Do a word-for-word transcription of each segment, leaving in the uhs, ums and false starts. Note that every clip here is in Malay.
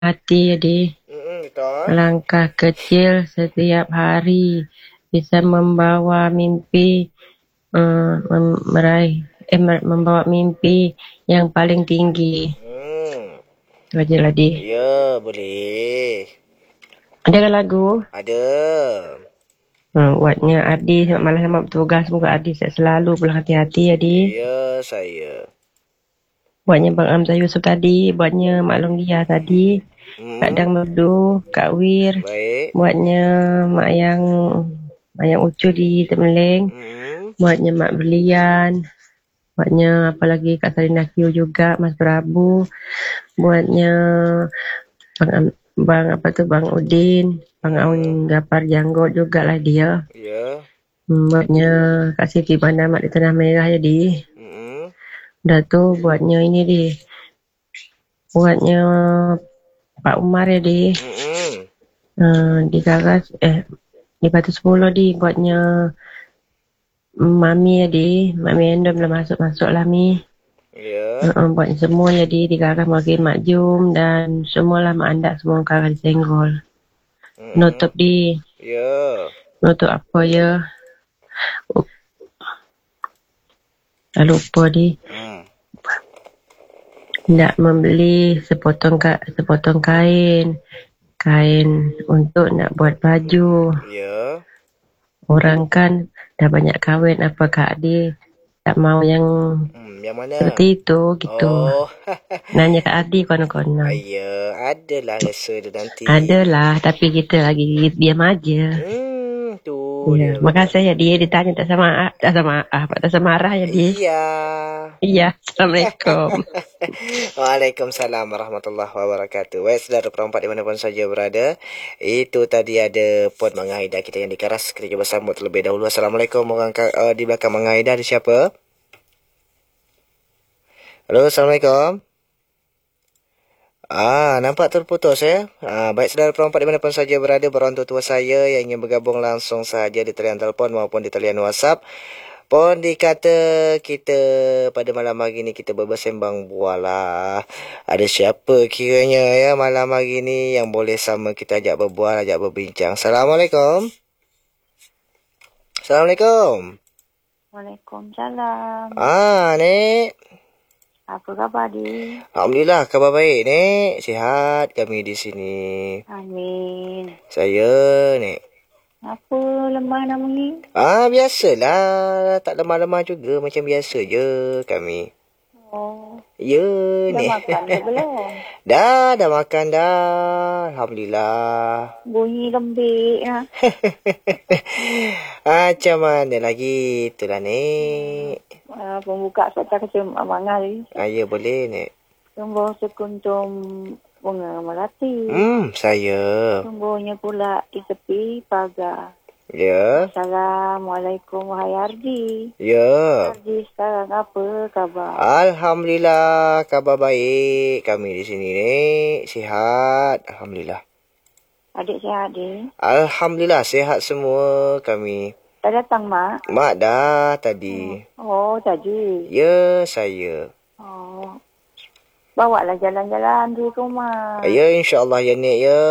hati, Adi. Mm-mm, betul. Langkah kecil setiap hari bisa membawa mimpi, uh, mem- meraih, eh, membawa mimpi yang paling tinggi. Hmm. Itu aja lah, Di. Ya, boleh. Ada kan lagu? Ada. Hmm, buatnya Adi selamat malam, selamat bertugas. Semoga Adi sehat selalu, pulang hati-hati, Adi. Ya, saya. Buatnya Bang Amzah Yusuf tadi, buatnya Mak Longgia tadi, Kak Hmm. Dang Merdu, Kak Wir, Baik. buatnya Mak Yang Mak Yang Ucu di Temeleng, Hmm. buatnya Mak Berlian, buatnya apalagi Kak Salina Q juga, Mas Prabu, buatnya Bang Am- Bang apa tuh Bang Udin, Bang Hmm. Aun Gapar Janggot juga lah dia. Ya. Hmm, buatnya Kak Siti Bandar Mak di Tanah Merah jadi. Hmm. Udah tuh buatnya ini di. Buatnya Pak Umar ya di. Hmm. Uh, di Gagas eh di Batu Sepuluh di buatnya Mami ya di. Mami Endom lah masuk-masuk lah Mi. Ya. Uh, buat semua ya di di Gagas makin makjum dan semualah mak anda semua kakak disenggol. Hmm. Nutup di. Ya. Nutup apa ya? Uh, dah lupa di. Hmm. Nak membeli sepotong ka, sepotong kain. Kain untuk nak buat baju. Ya. Orang kan dah banyak kahwin, apa Kak Adi tak mau yang Hmm, yang mana? seperti itu gitu. Oh. Nanya Kak Adi konon-konon. Ya, adalah rasa dia nanti. Adalah, tapi kita lagi diam aja. Hmm, tu Ya, dia. makasih ya dia ditanya tak sama tak sama apa tak sama arah ya dia. Iya. Iya, Assalamualaikum. Waalaikumsalam warahmatullahi wabarakatuh. Baik, saudara perempat dimanapun saja berada. Itu tadi ada Puan Mak Haida kita yang dikaras. Kita cuba sambut terlebih dahulu. Assalamualaikum orang uh, di belakang Mak Haida. Ada siapa? Halo, Assalamualaikum. Ah, nampak terputus ya. Ah, baik saudara perempat dimanapun saja berada, berontok tua saya yang ingin bergabung langsung saja di talian telefon maupun di talian WhatsApp. Pon dikata kita pada malam hari ni kita bersembang bualah. Ada siapa kiranya ya malam hari ni yang boleh sama kita ajak berbual, ajak berbincang. Assalamualaikum. Assalamualaikum. Waalaikumsalam. Ah, Nek. Apa khabar, Di? Alhamdulillah, kabar baik, Nek. Sihat kami di sini. Amin. Saya, Nek. Apa lemah nama ni? Ah, biasalah. Tak lemah-lemah juga. Macam biasa je kami. Oh. Ya, Dah Nek. makan ke belum? Dah, dah makan dah. Alhamdulillah. Bunyi lembik ha? Macam mana lagi? Itulah, Nek. Uh, pembuka serta kecil amangal ni. Ah, ya, boleh, Nek. Tumbuh sekuntum bunga melati. Hmm, saya. Tumbuhnya pula di tepi pagar. Ya. Assalamualaikum, wahai Ardi. Ya. Ardi, sekarang apa khabar? Alhamdulillah, kabar baik kami di sini, Nek. Sihat. Alhamdulillah. Adik sihat, Adik? Alhamdulillah, sihat semua kami. Dah datang, Mak? Mak dah tadi. Oh, tadi? Ya, saya. Oh. Bawa lah jalan-jalan di rumah. Ya, insyaAllah ya, Nek, ya.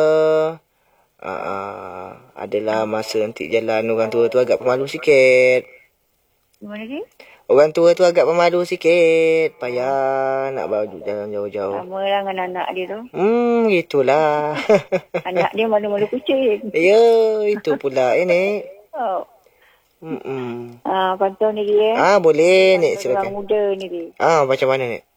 Uh, adalah masa nanti jalan orang tua tu agak pemalu sikit. Gimana dia? Orang tua tu agak pemalu sikit. Payah nak bawa jalan jauh-jauh. Sama lah dengan anak dia tu. Hmm, gitulah. Anak dia malu-malu kucing. Ya, itu pula ini. Oh. Hmm. Ah, pantau ni dia. Ah, boleh, Nek, silakan. Orang muda ni dia. Ah, macam mana, Nek?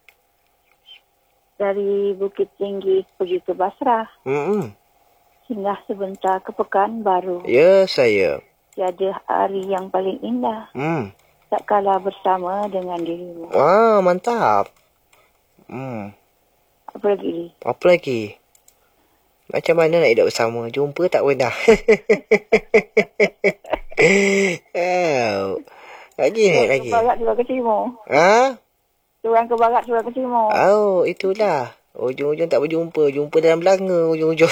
Dari Bukit Tinggi pergi ke Basrah. Hmm. Singgah sebentar ke Pekanbaru. Ya, saya. Tiada hari yang paling indah. Hmm. Tak kalah bersama dengan dirimu. Wah, mantap. Hmm. Apa lagi ni? Apa lagi? Macam mana nak hidup bersama? Jumpa tak pernah. Oh. Lagi, Nek, lagi. Ke barat, surah ke timur. Ha? Surah ke barat, surah ke timur. Oh, itulah. Ujung-ujung tak berjumpa. Jumpa dalam belanga ujung-ujung.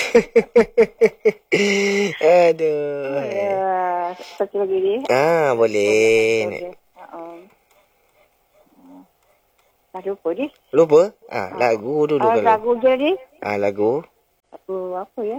Aduh. Ya, satu lagi ni. Ah, boleh. Nek. Uh-uh. Dah lupa ni. Lupa? Ah, lagu dulu Ah, kalau. lagu je ni. Ah, lagu. Lagu apa ya?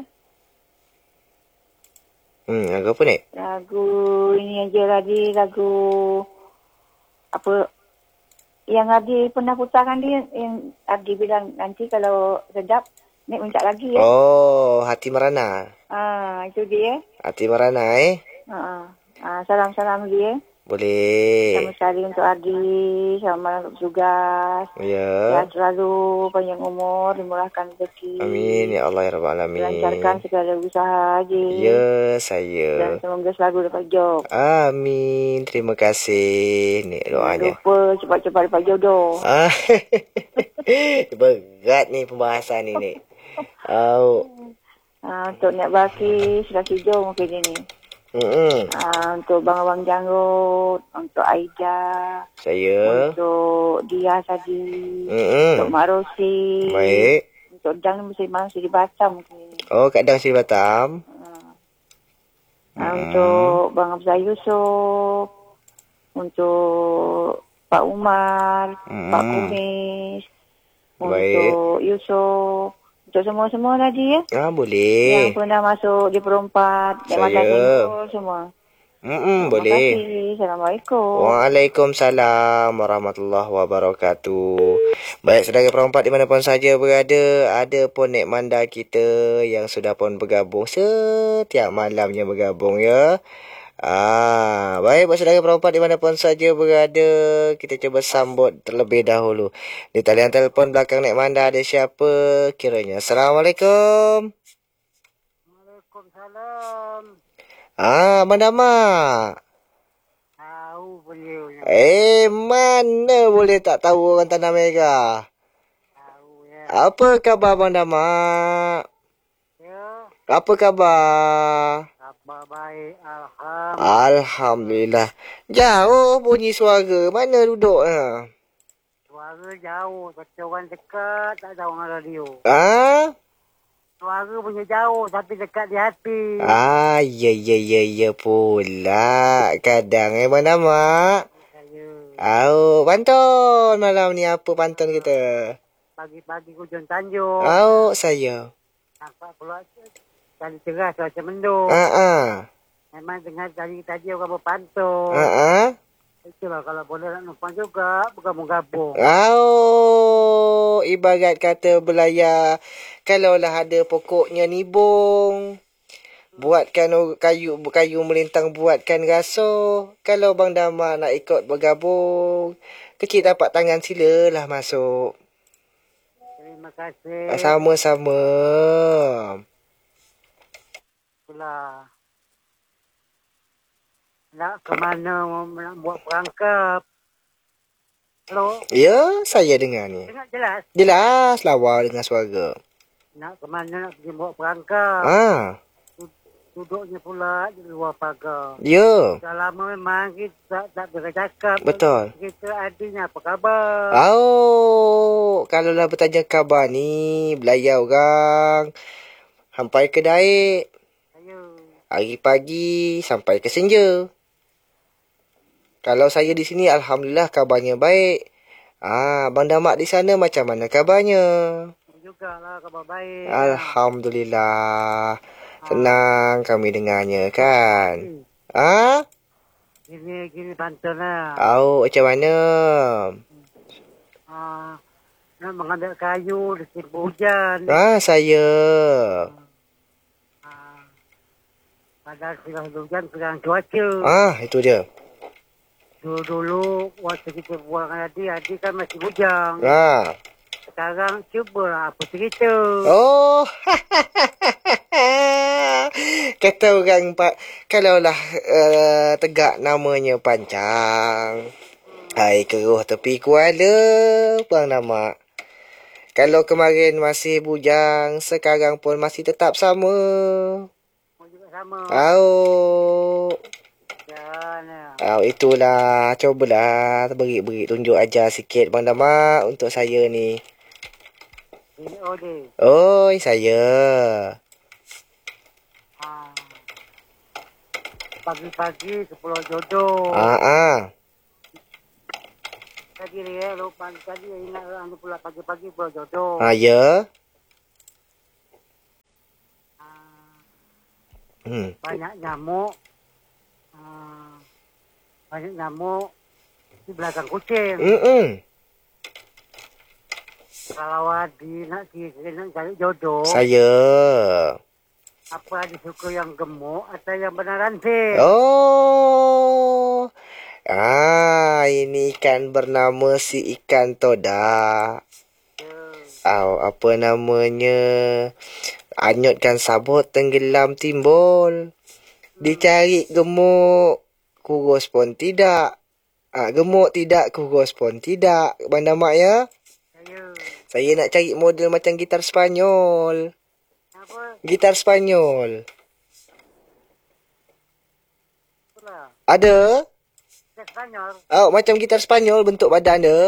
Hmm, lagu apa ni? Lagu ini aja tadi, lagu apa yang Adi pernah putarkan dia, yang Adi bilang nanti kalau sedap Nek minta lagi ya. Oh, Hati Merana. Ah, itu dia. Hati Merana eh. Ah, ah, salam-salam dia. Boleh. Sama sekali untuk Adi, sama juga. Ya. Ya, selalu panjang umur, dimurahkan rezeki. Amin ya Allah ya Rabbal Alamin. Lancarkan segala usaha Haji. Ya, saya. Dan semoga selalu dapat job. Amin. Terima kasih ni doanya. Jangan lupa cepat-cepat dapat jodoh. Ah. Berat ni pembahasan ni, Nek. Oh. Ah, untuk Nek Baki, sudah hijau mungkin ini. Hmm. Ah, untuk Bang Abang Janggut, untuk Aida, Saya. untuk Dia tadi, Hmm. untuk Mak Rosi, Baik. untuk Dang masih masih di Batam mungkin ini. Oh, Kak Dang Sri Batam. Ah, hmm. Untuk Bang Abzal Yusof, untuk Pak Umar, hmm. Pak Kumis, Baik. untuk Yusof, untuk semua-semua tadi ya. Ah, boleh. Yang pernah masuk di perempat, yang Saya. mata senggol semua. Hmm, Terima boleh. kasih. Assalamualaikum. Waalaikumsalam warahmatullahi wabarakatuh. Baik, saudara perempat dimanapun saja berada, ada pun Nek Manda kita yang sudah pun bergabung setiap malamnya bergabung ya. Ah, baik, buat saudara perempat dimanapun saja berada, kita cuba sambut terlebih dahulu. Di talian telefon belakang Nek Manda ada siapa kiranya? Assalamualaikum. Waalaikumsalam. Ah, Manda Mak. Tahu beliau. Eh, mana boleh tak tahu orang Tanah Merah? Tahu ya. Apa khabar Manda Mak? Ya. Apa khabar? Kabar baik, alhamdulillah. Alhamdulillah. Jauh bunyi suara. Mana duduk? Ha? Suara jauh, tapi orang dekat, tak ada orang radio. Ah? Suara punya jauh, tapi dekat di hati. Ah, ya, ya, ya, ya pula. Kadang eh, Manda Mak. Saya. Oh, pantun malam ni apa pantun kita? Pagi-pagi hujan Tanjung. Oh, saya. Nampak pula tadi cerah, cuaca mendung. Ah, ah. Memang dengar tadi tadi orang berpantun. Ah, ah. Itulah kalau boleh nak numpang juga, bergabung-gabung. Oh, ibarat kata belayar. Kalaulah ada pokoknya nibung. Buatkan kayu kayu melintang, buatkan rasa. Kalau Bang Dama nak ikut bergabung, kecil tapak tangan silalah masuk. Terima kasih. Sama-sama. Itulah. Nak ke mana nak buat perangkap? Hello? Ya, saya dengar ni. Dengar jelas? Jelas lawa dengan suara. Nak ke mana nak pergi buat perangkap? Ah. Duduknya pula di luar pagar. Ya. Dah lama memang kita tak bercakap. Betul. Kita adinya apa khabar? Oh, kalau lah bertanya khabar ni, belayar orang. Sampai ke Daik. Saya. Hari pagi sampai ke Senja. Kalau saya di sini, Alhamdulillah kabarnya baik. Ah, Bang Damak di sana macam mana kabarnya? Jugalah khabar baik. Alhamdulillah. Senang kami dengarnya kan. Hmm. Ah? Gini, gini pantun lah. Oh, macam mana? Ah, nak mengambil kayu di simpul hujan. Ah, saya. Ah, padahal sudah hujan, sudah cuaca. Ah, itu dia. Dulu-dulu waktu kita buang Adi, Adi kan masih bujang. Ah. Sekarang cuba apa cerita. Oh. Kata orang Pak, kalaulah uh, tegak namanya pancang. Hai keruh tepi kuala, Bang Nama. Kalau kemarin masih bujang, sekarang pun masih tetap sama. Oh, juga sama. Oh. Dan, Oh, itulah. Cobalah beri-beri tunjuk ajar sikit Bang Dama untuk saya ni. ini Odi. Oi, saya. Ah, pagi-pagi ke Pulau Jodoh. Ah, ah. Tadi dia lupa tadi ingat orang pula pagi-pagi Pulau Jodoh. Ah, ya. Hmm. banyak nyamuk. Uh, banyak nyamuk di belakang kucing. Mm-mm. Kalau Adi nak nak cari jodoh, Saya. apa Adi suka yang gemuk atau yang beneran sih? Oh. Ah, ini ikan bernama si ikan todak. Oh, apa namanya? Anyutkan sabut tenggelam timbul. Dicari gemuk, kurus pun tidak. Ah, gemuk tidak, kurus pun tidak. Banda Mak ya? Saya. Saya nak cari model macam gitar Spanyol. Apa? Gitar Spanyol. Itulah. Ada? Saya Spanyol. Oh, macam gitar Spanyol bentuk badan dia.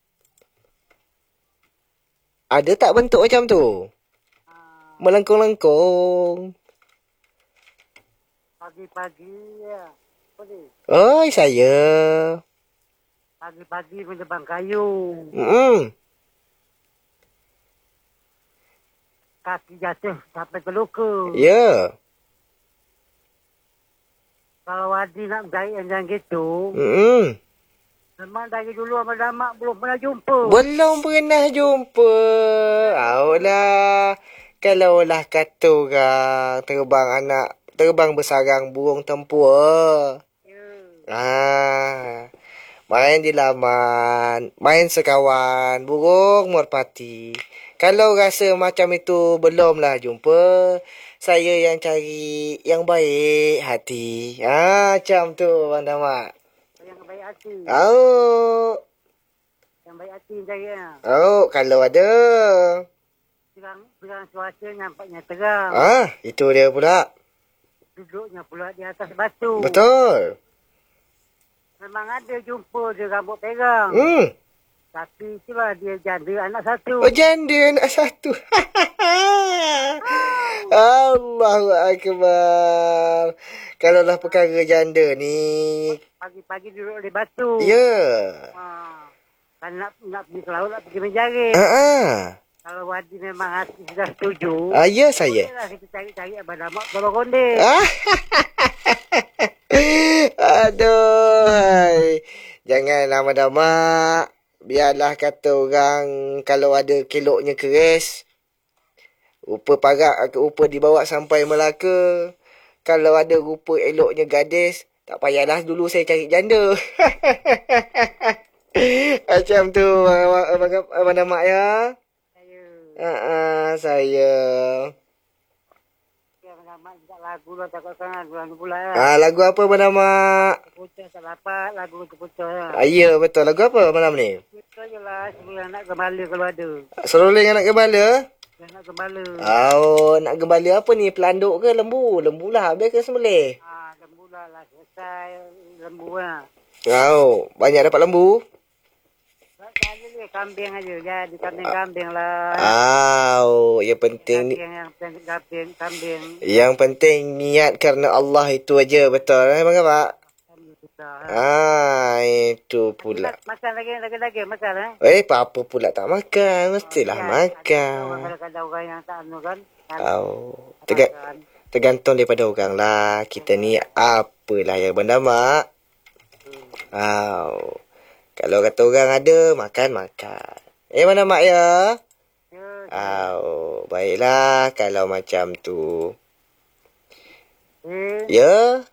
Ada tak bentuk macam tu? Ah, Melengkung-lengkung. pagi-pagi ya. Apa ni? Oh, saya. Pagi-pagi menebang kayu. Hmm. Kaki jatuh sampai terluka. Ya. Kalau Adi nak berjaya yang gitu, Hmm. memang dari dulu sama Damak belum pernah jumpa. Belum pernah jumpa. Aulah. Kalau lah kata orang terbang anak, terbang bersarang burung tempur. Ya. Ah. Main di laman, main sekawan, burung merpati. Kalau rasa macam itu belumlah jumpa, saya yang cari yang baik hati. Ah, macam tu Bang Damak. Yang baik hati. Oh. Yang baik hati saya. Oh, kalau ada. Sekarang, sekarang cuaca nampaknya terang. Ah, itu dia pula. Duduknya pula di atas batu. Betul. Memang ada jumpa dia rambut perang. Hmm. Tapi itulah dia janda anak satu. Oh, janda anak satu. Allahu Akbar. Kalau lah perkara janda ni. Pagi-pagi duduk di batu. Ya. Ha. Kan nak, nak pergi ke laut, nak pergi menjaring. Ah, ah. Kalau Wadi memang hati sudah setuju. Ah, ya saya. Bolehlah kita cari-cari Abang Damak tolong konde. Ah. Aduh. Hai. Jangan lama-lama. Biarlah kata orang kalau ada keloknya keris. Rupa parak, rupa dibawa sampai Melaka. Kalau ada rupa eloknya gadis, tak payahlah dulu saya cari janda. Macam tu Abang, abang, abang Damak ya. Saya. Ah, uh, saya. Abang Damak juga lagu lah takut sangat bulan bulan. Ah, lagu apa Abang Damak? Pucuk tak dapat lagu tu pucuk lah. Ah, ya betul. Lagu apa malam ni? Pucuk je lah sebelum nak gembala kalau ada. Seruling anak gembala? Yang nak gembala. Oh, nak gembala apa ni? Pelanduk ke lembu? Lembu lah habis ke sembelih? Ah, lembu lah lah selesai lembu lah. Oh, banyak dapat lembu? Saya ni kambing aja. Jadi kambing-kambing lah. Oh, yang penting ni. Kambing yang kambing, kambing. Yang penting niat kerana Allah itu aja. Betul eh Bang Pak? Ah, itu pula. Makan lagi, lagi-lagi makan eh. Eh, apa pula tak makan? Mestilah Ya, makan. Kadang-kadang orang yang tak anu kan. Oh, terga- tergantung daripada orang lah. Kita ni apalah yang bernama. Oh. Kalau kata orang ada, makan-makan. Eh, mana mak ya? Ya, Oh, baiklah kalau macam tu. eh, Ya?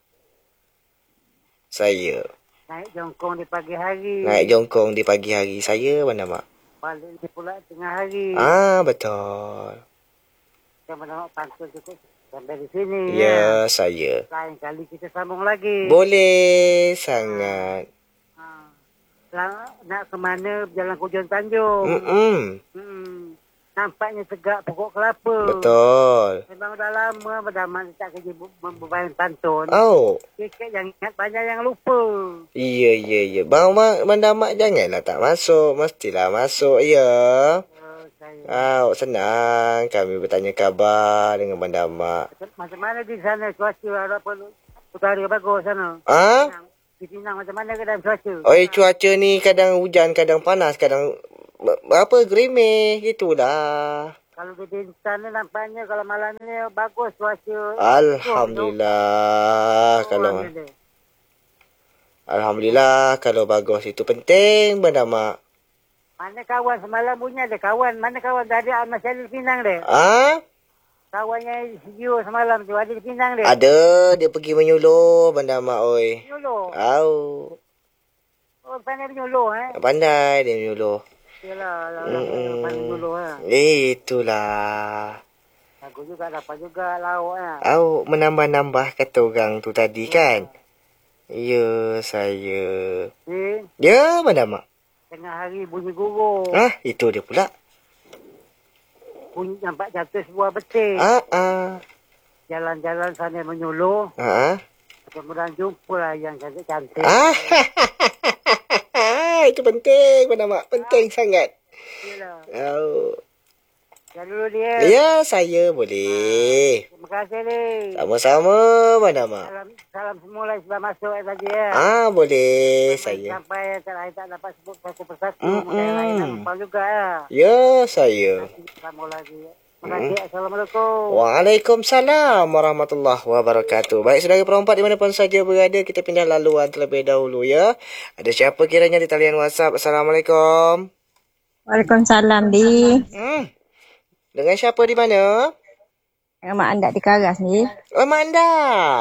Saya. naik jongkong di pagi hari. Naik jongkong di pagi hari. Saya mana mak? Balik di pula tengah hari. Ah, betul. Yang mana pantun cukup sampai di sini. Ya, saya. Lain kali kita sambung lagi. Boleh sangat. Ha. Lah, nak ke mana berjalan ke Ujung Tanjung. Mm-mm. Hmm. Nampaknya tegak pokok kelapa. Betul. Memang dah lama Berdaman tak kerja membayang pantun. Oh. Sikit yang ingat banyak yang lupa. Iya, iya, iya. Bang Mak, Mandamak janganlah tak masuk. Mestilah masuk, ya. Oh, saya. Oh, senang. Kami bertanya khabar dengan Mandamak. Macam mana di sana cuaca ada apa utara bagus sana? Ah? Di Penang macam mana keadaan cuaca? Oh, cuaca ni kadang hujan, kadang panas, kadang apa, gerimih. Gitulah. Kalau di Bintan ni nampaknya kalau malam ni bagus cuaca. Alhamdulillah. Kalau Oh, ni. Alhamdulillah kalau bagus itu penting benda mak. Mana kawan semalam punya ada kawan. Mana kawan dah ada masih ada di Pinang dia. Ah? Kawannya Sio semalam tu ada di Pinang dia. Ada dia pergi menyuluh benda mak oi. Nyuluh. Tahu. Oh, pandai nyuluh eh. Pandai dia menyuluh. Yalah, lah, pandai nyuluh eh. Itulah. Aku juga dapat juga lauk eh. Au menambah-nambah kata orang tu tadi kan. Ya, saya. Eh, Ya, mana mak? tengah hari bunyi guru. Ah, itu dia pula. Bunyi nampak jatuh sebuah betik. Ah, ah. Jalan-jalan sana menyuluh. Ah. Kemudian jumpa lah yang cantik-cantik. Ah. Itu penting mana mak? Penting sangat. Yalah. Oh. Jangan dulu dia. Ya, saya boleh. Terima kasih ni. Sama-sama mana mak? Salam, salam semua lah sebab masuk eh, tadi ya. Ah, boleh saya. Sampai terakhir tak dapat sebut satu persatu. Mm-mm. Mungkin yang lain nak lupa juga ya. Ya, saya. Nanti sambung lagi. Terima kasih. Assalamualaikum. Waalaikumsalam warahmatullahi wabarakatuh. Baik, saudara perempat di mana pun saja berada, kita pindah laluan terlebih dahulu ya. Ada siapa kiranya di talian WhatsApp? Assalamualaikum. Waalaikumsalam, Di. Hmm. Dengan siapa di mana? Dengan Mak Andak di Karas ni. Oh, Mak Anda.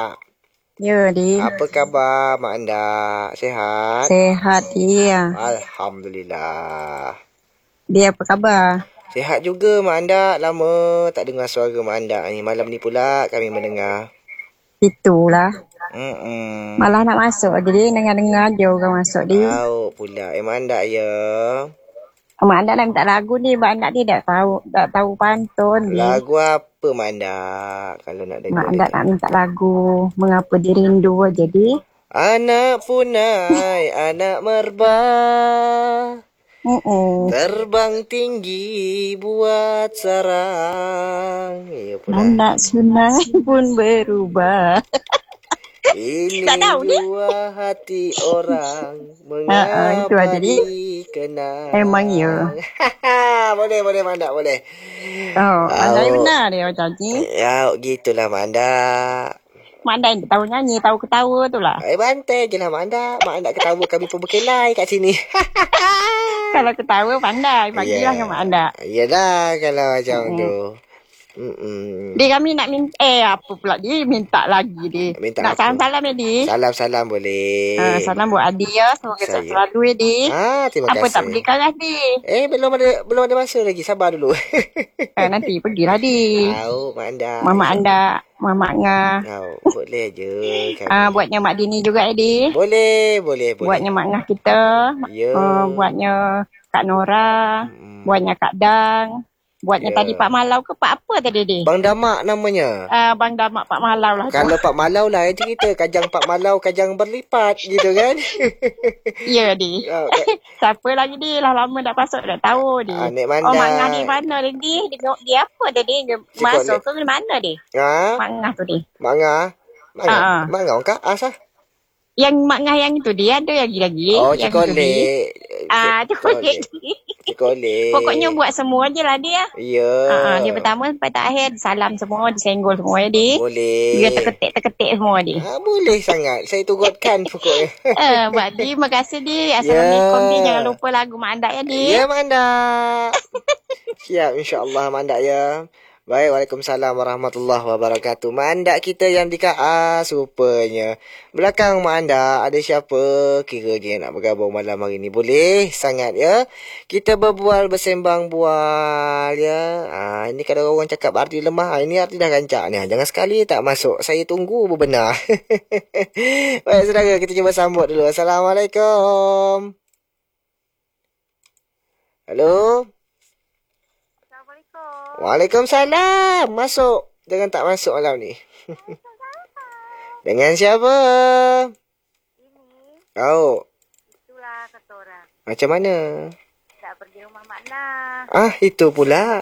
Ya, Di. Apa khabar Mak Anda? Sehat? Sehat, Di. Alhamdulillah. Dia apa khabar? Sehat juga Mak Anda. Lama tak dengar suara Mak Anda ni. Malam ni pula kami mendengar. Itulah. Hmm. Malah nak masuk. Jadi dengar-dengar je orang masuk, Di. Tahu pula. Eh, Mak Anda ya. Mak Andak nak minta lagu ni. Mak Andak ni tak tahu tak tahu pantun, Di. Lagu apa Mak Anda? Kalau nak dengar. Mak Andak nak minta lagu Mengapa Dirindu aja, Di. Anak punai, anak merbah. Mm-mm. Terbang tinggi buat sarang. Ya pula. Anak sunai pun berubah. Ini Tak tahu ni. dua hati orang Ha, itu mengapa aja, Di. dikenal. Emang ya. Boleh, boleh Manda, boleh. Oh, Anda Oh. benar dia macam ni. Ya, gitulah Manda. Mak Anda yang tahu nyanyi, tahu ketawa tu lah. Eh, bantai je lah Manda. Mak Anda ketawa kami pun berkelai kat sini. Kalau ketawa pandai, bagilah Ya. yeah. Mak Anda. Yelah, kalau macam Mm-mm. tu. Mm-mm. Dia kami nak minta, eh apa pula dia minta lagi dia. Minta nak apa? salam-salam ya dia. Salam-salam boleh. Ha, salam buat Adi ya, semoga Saya. sehat selalu ya dia. Ah, terima Apa kasih. tak beli karas dia? Eh, belum ada belum ada masa lagi. Sabar dulu. Eh, nanti pergilah dia. Tahu Mak Anda. Mama anda, Mama Ngah. Tahu, boleh je. Kami. Ah, buatnya Mak Dini juga ya dia. Boleh, boleh, boleh. Buatnya Mak Ngah kita. Ya. Uh, buatnya Kak Nora. Hmm. Buatnya Kak Dang. Buatnya Ya. tadi Pak Malau ke Pak apa tadi dia? Bang Damak namanya. Ah, Bang Damak Pak Malau lah. tu. Kalau Pak Malau lah yang cerita. Kajang Pak Malau, kajang berlipat. Gitu kan? Ya dia. Ah, ka- Siapa lagi dia lah lama dah masuk dah tahu dia. Ah, Nek Manda. Oh Mak Ngah di mana dia? Dia, dia, dia apa dia? Dia, dia Cikgu masuk Nek. ke mana dia? Ha? Mak Ngah tu dia. Mak Ngah? Mak Ngah? Ah, ah. Mak Ngah kah? Asah? Yang Mak Ngah yang itu dia ada lagi-lagi. Oh, yang Cik tu dia. Kolek. Ah, Cik tu dia. Cik Kolek. Pokoknya buat semua je lah dia. Ya. Ah, ah, dia pertama sampai terakhir salam semua, disenggol semua ya dia. Boleh. Dia terketik-terketik semua dia. Ha, boleh sangat. Saya turutkan pokoknya. Eh, buat dia, terima kasih dia. Assalamualaikum Ya. dia. Jangan lupa lagu Mak Andak ya dia. Ya, Mak Anda. Siap, insyaAllah Mak Anda ya. Baik, Waalaikumsalam warahmatullahi wabarakatuh. Mak Anda kita yang di K A rupanya. Belakang Mak Anda ada siapa kiranya nak bergabung malam hari ni. Boleh sangat ya. Kita berbual bersembang bual ya. Ah, ini kalau orang cakap arti lemah, ah, ini arti dah rancak ni. Jangan sekali tak masuk. Saya tunggu berbenar. Baik saudara, kita cuba sambut dulu. Assalamualaikum. Halo. Waalaikumsalam. Masuk. Jangan tak masuk malam ni. Dengan siapa? Ini, Oh, itulah kata orang. macam mana? Tak pergi rumah Mak Nah. Ah, itu pula.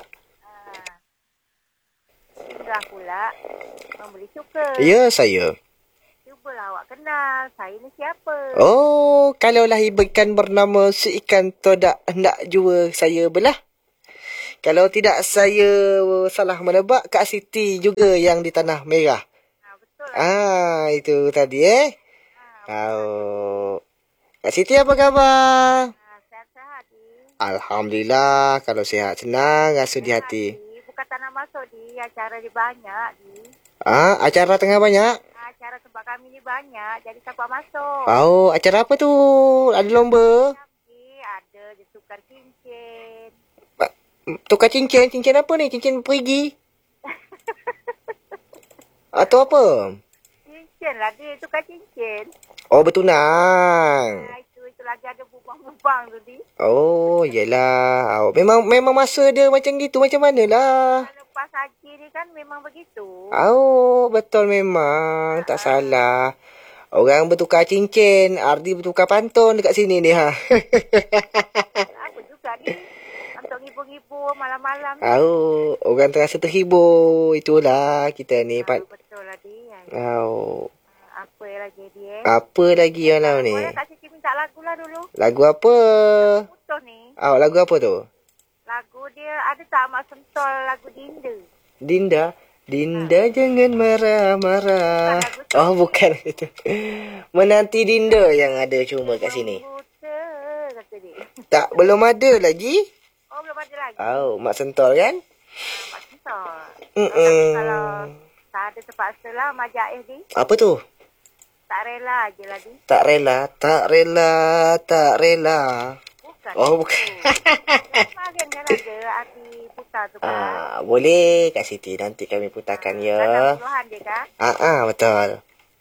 Sudah pula membeli cuka. Ya, saya. Cubalah awak kenal. Saya ni siapa? Oh, kalaulah ikan bernama si ikan todak hendak jua saya belah. Kalau tidak saya salah menebak, Kak Siti juga yang di Tanah Merah. Ha, betul lah. Ah, itu tadi eh. Oh. Kak Siti apa khabar? Ha, sehat-sehat di. Alhamdulillah, kalau sihat senang rasa di hati. Di. Bukan tanah masuk di, acara di banyak di. Ah, acara tengah banyak? Ha, acara tempat kami ni banyak, jadi siapa masuk. Oh, acara apa tu? Ada lomba? Di, ada dia tukar cincin. Tukar cincin? Cincin apa ni? Cincin perigi? Atau apa? Cincin lah dia, tukar cincin. Oh, bertunang. Ha, itu, itu lagi ada bubang-bubang tu di. Oh, yelah. Oh, memang memang masa dia macam gitu. Macam manalah. Lepas haji ni kan memang begitu. Oh, betul memang. Tak salah. Orang bertukar cincin. Ardi bertukar pantun dekat sini ni. Ha. Apa juga ni. Untuk hibur-hibur malam-malam. Oh, orang terasa terhibur. Itulah kita ni. Ha, Pat. betul lah dia. Oh. Apa lagi dia? Apa lagi yang lain ni? Boleh Kak Siti minta lagu lah dulu. Lagu apa? Putus ni. Oh, lagu apa tu? Lagu dia ada tak Mak Sentol lagu Dinda? Dinda. Dinda ha. Jangan marah-marah. Bukan Oh, bukan itu. Menanti Dinda yang ada cuma kat sini. Buta, kata dia. Tak, belum ada lagi. Oh, belum ada lagi. Oh, Mak Sentol kan? Ha, Mak Sentol. Mm-mm. Kalau tak ada terpaksa lah Mak Jaih ni. Apa tu? Tak rela je lah ni. Tak rela, tak rela, tak rela. Bukan. Oh, bukan. Kemarin kan ada arti putar tu kan. Ah, boleh Kak Siti, nanti kami putarkan ya. enam puluhan dia kan. Ah, ah, betul.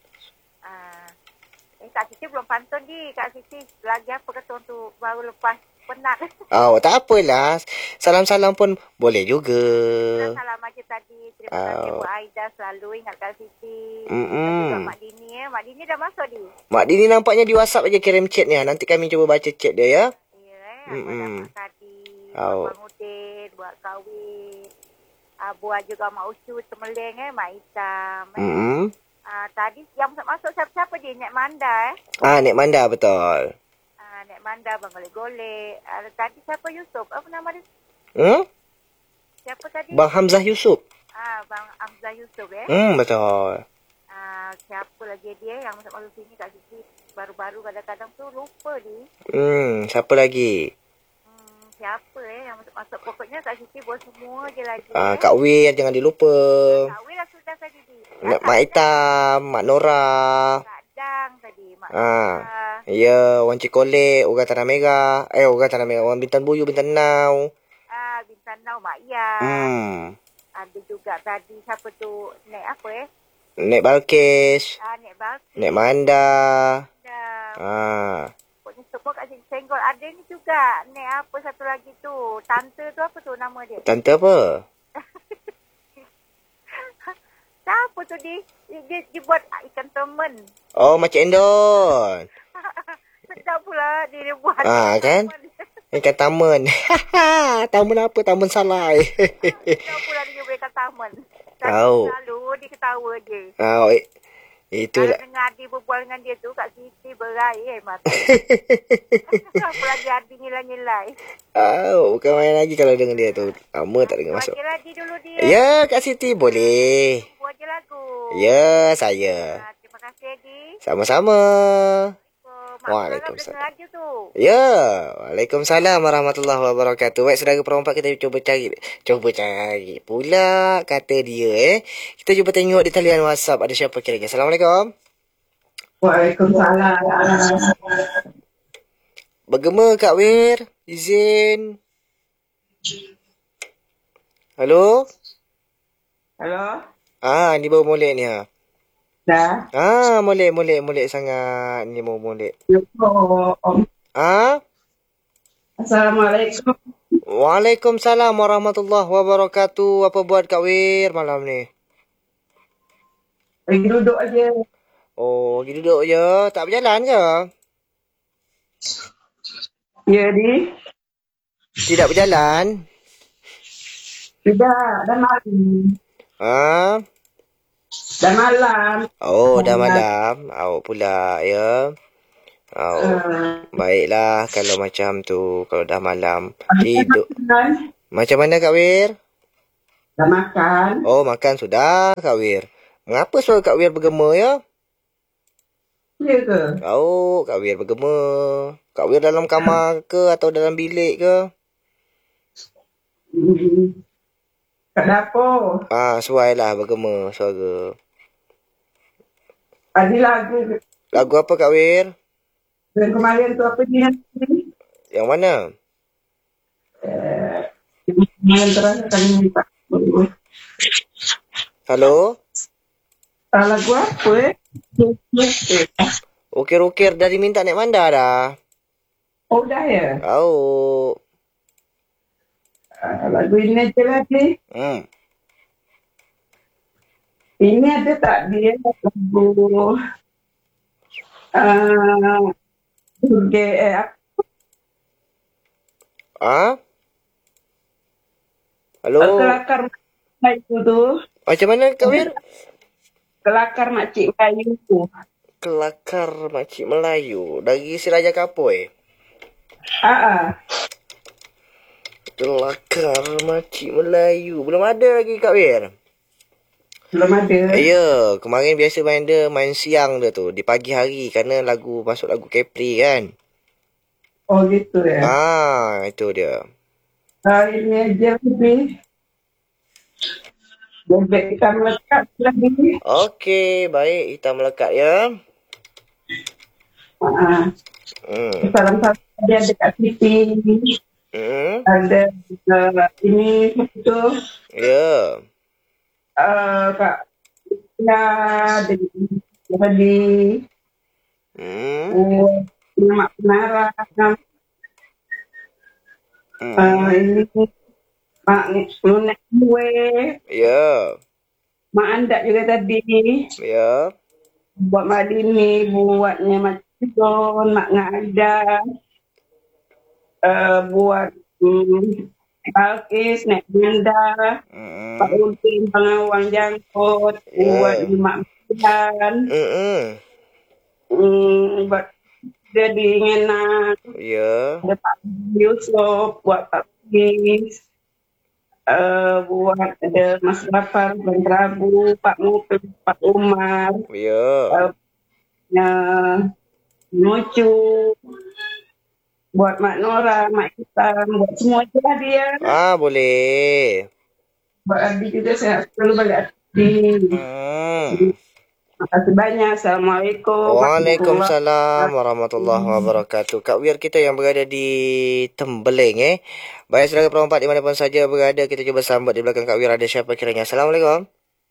Ah. Eh, Kak Siti belum pantun di. Kak Siti lagi apa kata tu baru lepas penat. Oh, tak apalah. Salam-salam pun boleh juga. Salam aja tadi. Terima kasih Oh. Buat Aida selalu ingat Kak Siti. Mm-mm. Dan juga Mak Dini eh. Mak Dini dah masuk di. Mak Dini nampaknya di WhatsApp aja kirim chat ni. Nanti kami cuba baca chat dia ya. Ya eh. Mm-mm. Abang tadi. Oh. Abang Udin buat kahwin. Ah, buat juga Mak Ucu Temeleng eh. Mak Hitam eh. Mm-mm. Ah, tadi yang masuk siapa-siapa dia? Nek Manda eh. Ah, Nek Manda betul. Ah, Nek Manda Bang Golek-Golek. Ah, tadi siapa Yusof? Apa nama dia? Hmm? Siapa tadi? Bang Hamzah Yusof. Ah, Bang Hamzah Yusof eh. Hmm, betul. Ah, siapa lagi dia yang masuk-masuk sini Kak Siti baru-baru kadang-kadang tu lupa ni. Hmm, siapa lagi? Hmm, siapa eh yang masuk-masuk pokoknya Kak Siti buat semua je lagi. Ah, eh. Kak Wir jangan dilupa. Kak Wil lah sudah tadi di. Mak, Mak Hitam, Mak Nora. Kak Dang tadi, Mak Ah. Nora. Ya, orang Cikolek, orang Tanah Merah. Eh, orang Tanah Merah, orang Bintan Buyu, Bintan Nau. Ah, Bintang Nau Mak Ya. Hmm. Ada juga tadi siapa tu Nek apa eh? Nek Balkis, Ah, Nek Balki. Nek Manda. Dah. Ah. Pokoknya semua Kak Siti senggol. Ada ni juga Nek apa satu lagi tu. Tante tu apa tu nama dia? Tante apa? Siapa tu dia? Dia, dia, dia buat ikan temen. Oh, Makcik Endon. Sedap pula dia, dia buat. Ah, kan? Ikan taman. Taman apa? Taman Salai. Sedap pula dia buat ikan tamen. Tahu. Selalu dia ketawa je. Oh, i- itu Kalau dengar Adi berbual dengan dia tu, Kak Siti berair mata. Apa lagi Adi nilai-nilai. Oh, bukan main lagi kalau dengan dia tu. Lama tak dengar masuk. Bagi Adi dulu dia. Ya, Kak Siti boleh. Buat je lagu. Ya, saya. Ah, terima kasih Adi. Sama-sama. Waalaikumsalam. Waalaikumsalam. Radio tu. Ya, Waalaikumsalam warahmatullahi wabarakatuh. Baik, saudara perempat, kita cuba cari. Cuba cari pula kata dia eh. Kita cuba tengok di talian WhatsApp ada siapa kira-kira. Assalamualaikum. Waalaikumsalam. Bagaimana Kak Wir? Izin. Halo? Halo? Ah, ni baru molek ni ha. Dah? Ah, molek, molek, molek sangat. Ni mau molek. Assalamualaikum. Ah? Assalamualaikum. Waalaikumsalam warahmatullahi wabarakatuh. Apa buat Kak Wir malam ni? Lagi duduk aja. Oh, pergi duduk je. Tak berjalan ke? Ya, Di. Tidak berjalan? Tidak, dah malam. Ah? Dah malam. Oh, dah malam. Awak pula, ya? Oh, Uh, baiklah kalau macam tu. Kalau dah malam. Tidur. Macam mana Kak Wir? Dah makan? Oh, makan sudah Kak Wir. Mengapa suara Kak Wir bergema ya? Ya ke? Oh, Kak Wir bergema. Kak Wir dalam kamar ke atau dalam bilik ke? Hmm. Kat dapur. Ah, suailah bergema suara. Ada lagu Lagu apa Kak Wir? yang kemarin tu apa dia? Yang mana? Eh, yang terakhir kali minta. Halo? Ah, lagu apa eh? Ukir-ukir dah diminta naik manda dah. Oh dah ya? Oh. Ah, lagu ini aja lagi. Hmm. Ini ada tak dia lagu uh, eh, apa? Ah? Halo? Kelakar Melayu tu. Macam mana Kak Wir? Kelakar Makcik Melayu tu. Kelakar Makcik Melayu. Dari si Raja Kapoi. Ah, ah. Kelakar Makcik Melayu. Belum ada lagi Kak Wir. Belum ada. Ya, kemarin biasa main dia, main siang dia tu. Di pagi hari. Kerana lagu, masuk lagu Capri kan. Oh gitu ya. Ah, itu dia. Ah, ini aja lebih. Bebek kita melekat lagi. Okey, baik. Hitam melekat ya. Ah, Hmm. salam-salam dia dekat sini. Hmm. Ada uh, ini itu Ya. uh, Kak ya tadi Hmm. uh, Mak Penara Hmm. uh, ini Mak Lunek gue Ya. Mak Andak juga tadi Ya. buat Mak Dini buatnya Mak Cidon Mak Ngada uh, buat um, Balkis, Nek Bunda, Hmm. Pak Udin, Pengawang Jangkut, Ya. buat Mak Bulan, Hmm. um, buat Dedi Ngenak, Ya. ada Pak Yusuf, buat Pak Pis, uh, buat ada Mas Rafar, Bang Prabu, Pak Mupil, Pak Umar, Ya. uh, uh, Nucu, buat Mak Nora, Mak Hitam, buat semua aja dia. Ah, boleh. Buat Adi juga saya selalu balik Adi. Hmm. Terima kasih banyak. Assalamualaikum. Waalaikumsalam warahmatullahi wabarakatuh. Kak Wir kita yang berada di Tembeling eh. Baik saudara perempat di manapun saja berada, kita cuba sambut di belakang Kak Wir ada siapa kiranya. Assalamualaikum.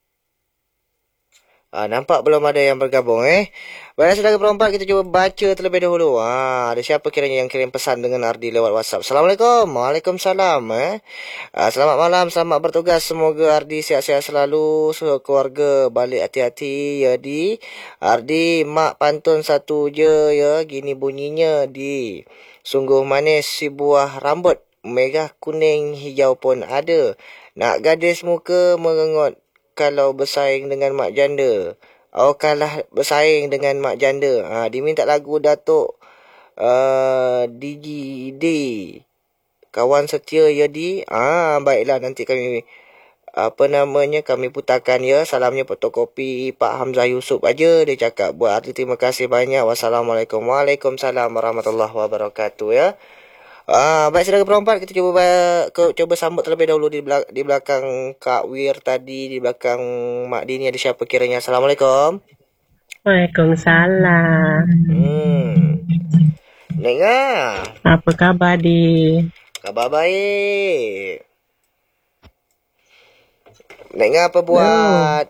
Ah, nampak belum ada yang bergabung eh. Baik saudara perempat kita cuba baca terlebih dahulu. Ah, ada siapa kiranya yang kirim pesan dengan Ardi lewat WhatsApp. Assalamualaikum. Waalaikumsalam eh. Ah, selamat malam, selamat bertugas. Semoga Ardi sihat-sihat selalu, keluarga balik hati-hati ya di. Ardi mak pantun satu je ya, gini bunyinya di. Sungguh manis si buah rambut, merah kuning hijau pun ada. Nak gadis muka merengut kalau bersaing dengan mak janda. Oh, kalah bersaing dengan mak janda. Ha, diminta lagu Datuk uh, D G D. Kawan setia ya di. Ah, baiklah nanti kami apa namanya kami putarkan ya. Salamnya fotokopi Pak Hamzah Yusof aja dia cakap. Buat arti terima kasih banyak. Wassalamualaikum. Waalaikumsalam warahmatullahi wabarakatuh ya. Ah, baik saudara perempat kita cuba ke, coba sambut terlebih dahulu di belakang, di belakang Kak Wir tadi, di belakang Mak Dini ada siapa kiranya. Assalamualaikum. Waalaikumsalam. Hmm. Dengar. Apa khabar di? Khabar baik. Dengar apa buat?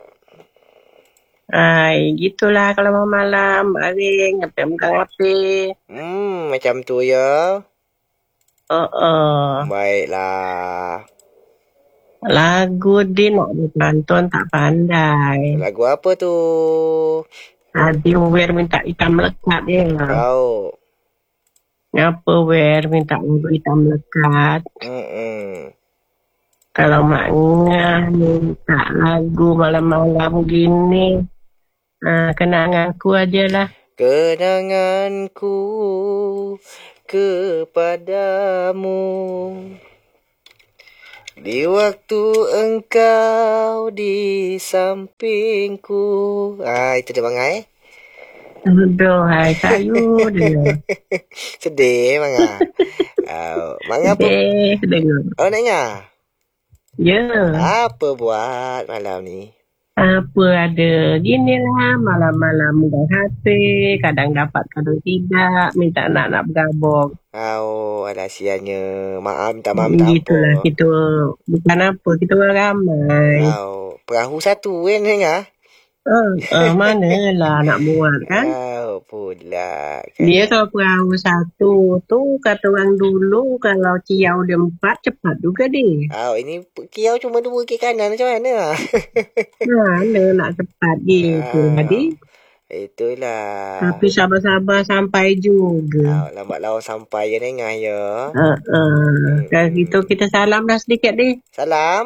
Ai, gitulah kalau mau malam, aring, ngapain-ngapain. Hmm, macam tu ya. Oh, oh. Baiklah. Lagu di nak ditonton tak pandai. Lagu apa tu? Tadi Wir minta hitam melekat dia. Kau. Ngapa Wir minta lagu hitam melekat? Hmm. Kalau maknya minta lagu malam-malam gini, uh, kenanganku aja lah. Kenanganku kepadamu. Di waktu engkau di sampingku. Ah, itu dia Bang Ai. Aduh, hai kayu dia. Sedih Bang Ah. Oh, Bang apa? Sedih, dengar. Oh, naknya. Ya, Apa buat malam ni? apa ada. Ginilah, malam-malam dah hati. Kadang dapat, kadang tidak. Minta nak-nak bergabung. Oh, ada sianya. Maaf, minta maaf, minta Gitulah, apa. kita. Bukan apa, kita orang ramai. Oh, perahu satu kan dengar? Uh, uh, manalah nak buat kan. Oh, pula. Kan? Dia kalau perahu satu tu kata orang dulu kalau ciau dia empat cepat juga dia. Oh, ini kiau cuma dua ke kanan macam mana? Mana nak cepat gitu Ah, tadi. itulah. Tapi sabar-sabar sampai juga. Oh, lambat laun sampai je dengar ya. Uh, uh. Kalau gitu kita salam dah sedikit deh. Salam.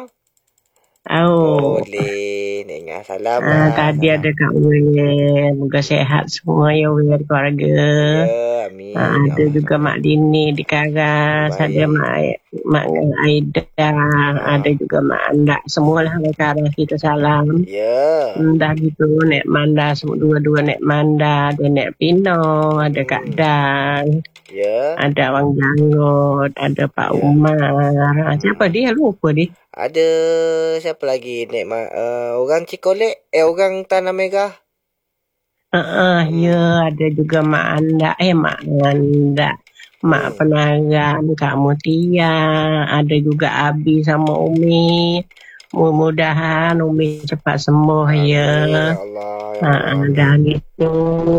Oh. Boleh. Dengar salam Ah, lah. tadi Salam. ada Kak Wen. Moga sehat semua ya Wen keluarga. Ya, amin. Ah, Ya ada Allah. juga Mak Dini di Karas, Baik. ada Mak Mak Aida, ada juga Mak Anda. Semualah di Karas kita salam. Ya. Hmm, dah gitu Nek Manda semua dua-dua Nek Manda, ada Nek Pino, ada Kak Hmm. Dan, Ya. ada Wang Janggot, ada Pak Ya. Umar. Ah, siapa dia? Lupa dia. Ada siapa lagi Nek Ma, uh, orang Cikolek, eh orang Tanah Merah. Ah, uh, ya ada juga Mak Anda, eh Mak Anda. Mak Hmm. Penagan, Kak Mutia, ada juga Abi sama Umi. Mudah-mudahan Umi cepat sembuh Amin. ya. Ya Allah. Ya Ah, Allah. Amin. dan itu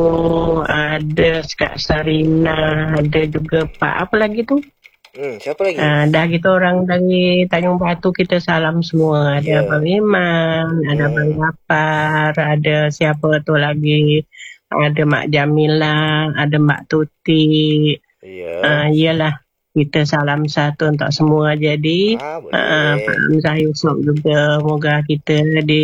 ada Kak Sarina, ada juga Pak apa lagi tu? Hmm, siapa lagi? Ah, dah gitu orang dari Tanjung Batu kita salam semua. Ya. Ada Abang Iman, ada Abang Hmm. Gapar, ada siapa tu lagi? Ada Mak Jamila, ada Mak Tuti. Ya. Ah, iyalah kita salam satu untuk semua jadi. Ah, Ah, Pak boleh. Hamzah Yusof juga moga kita di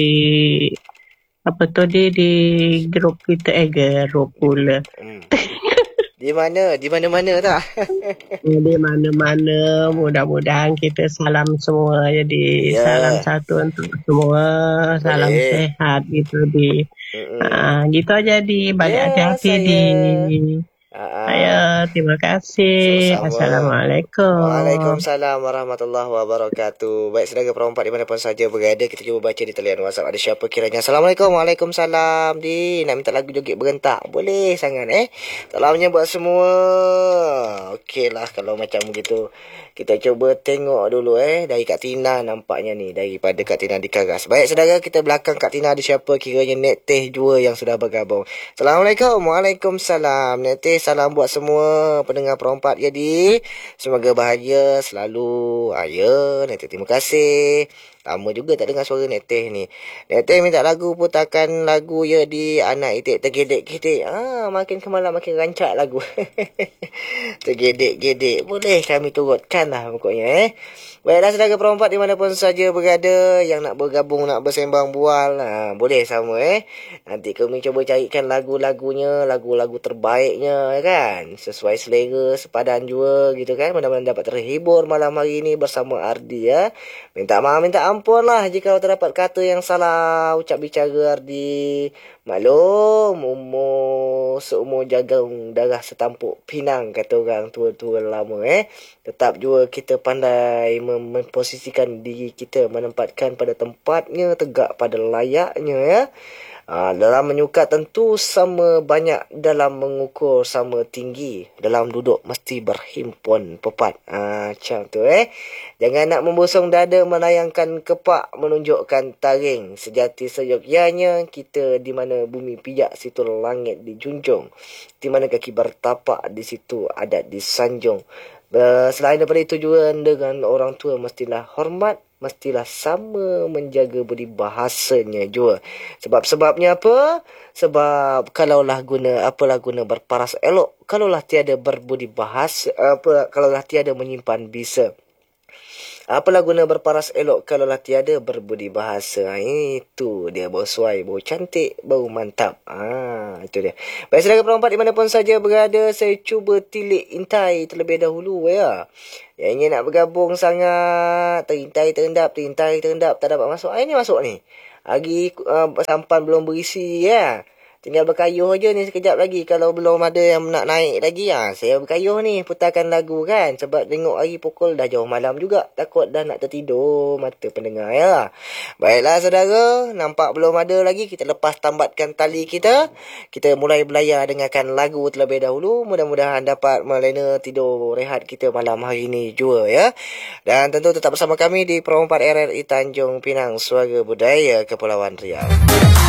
apa tu di di grup kita eh grup pula. Hmm. Di mana? Di mana-mana tak? Di mana-mana mudah-mudahan kita salam semua jadi Ya. salam satu untuk semua, salam Boleh. sehat gitu di. Mm-mm. Ah, gitu aja di balik Ya, hati-hati saya. di. Ah, ah. Ayo, terima kasih. Sama-sama. Assalamualaikum. Waalaikumsalam warahmatullahi wabarakatuh. Baik, saudara perempat di manapun saja berada, kita cuba baca di talian WhatsApp. Ada siapa kiranya? Assalamualaikum. Waalaikumsalam. Di nak minta lagu joget berentak? Boleh sangat eh. Salamnya buat semua. Okeylah kalau macam begitu. Kita cuba tengok dulu eh. Dari Kak Tina nampaknya ni. Daripada Kak Tina di Karas. Baik, saudara, kita belakang Kak Tina ada siapa kiranya? Nek Teh Jua yang sudah bergabung. Assalamualaikum. Waalaikumsalam. Nek Teh, salam buat semua pendengar perempat jadi. Semoga bahagia selalu. Ah, ya, Nek Teh, terima kasih. Lama juga tak dengar suara Nek Teh ni. Nek Teh minta lagu putakan lagu ya di anak itik tergedek-gedek. Ah, makin ke malam makin rancak lagu. Tergedek-gedek. Boleh kami turutkan lah pokoknya eh. Baiklah saudara perempat dimanapun saja berada yang nak bergabung, nak bersembang bual. Ha, boleh sama eh. Nanti kami cuba carikan lagu-lagunya, lagu-lagu terbaiknya kan. Sesuai selera, sepadan juga gitu kan. Mudah-mudahan dapat terhibur malam hari ini bersama Ardi ya. Minta maaf, minta ampun lah jika terdapat kata yang salah ucap bicara Ardi. Maklum, umur seumur jagung darah setampuk pinang kata orang tua-tua lama eh. Tetap juga kita pandai memposisikan diri kita, menempatkan pada tempatnya, tegak pada layaknya ya. Ha, dalam menyukat tentu sama banyak, dalam mengukur sama tinggi, dalam duduk mesti berhimpun pepat. Ha, macam tu eh. Jangan nak membusung dada, melayangkan kepak, menunjukkan taring. Sejati seyogyanya kita, di mana bumi pijak situ langit dijunjung. Di mana kaki bertapak di situ adat disanjung. Uh, selain daripada itu juga dengan orang tua mestilah hormat, mestilah sama menjaga budi bahasanya juga. Sebab-sebabnya apa? Sebab kalaulah guna, apalah guna berparas elok, kalaulah tiada berbudi bahasa, apa, kalaulah tiada menyimpan bisa. Apalah guna berparas elok kalau lah tiada berbudi bahasa. Ha, itu dia bau suai, bau cantik, bau mantap. Ah, ha, itu dia. Baik, saudara perempat dimanapun saja berada, saya cuba tilik intai terlebih dahulu ya. Yang ingin nak bergabung sangat, terintai terendap, terintai terendap, tak dapat masuk. Ah, ini masuk ni. Lagi uh, sampan belum berisi ya. Tinggal berkayuh aja ni sekejap lagi. Kalau belum ada yang nak naik lagi, ha, saya berkayuh ni, putarkan lagu kan. Sebab tengok hari pukul dah jauh malam juga. Takut dah nak tertidur mata pendengar ya. Baiklah saudara, nampak belum ada lagi. Kita lepas tambatkan tali kita. Kita mulai belayar dengarkan lagu terlebih dahulu. Mudah-mudahan dapat melena tidur rehat kita malam hari ni juga ya. Dan tentu tetap bersama kami di Pro empat R R I Tanjung Pinang, Suara Budaya Kepulauan Riau.